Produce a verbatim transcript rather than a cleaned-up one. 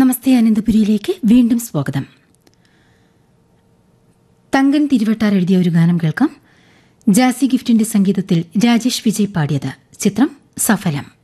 നമസ്തേ അനന്തപുരിയിലേക്ക് വീണ്ടും സ്വാഗതം. തങ്കൻ തിരുവട്ടാർ എഴുതിയ ഒരു ഗാനം കേൾക്കാം. ജാസി ഗിഫ്റ്റിന്റെ സംഗീതത്തിൽ രാജേഷ് വിജയ് പാടിയത്. ചിത്രം സഫലം.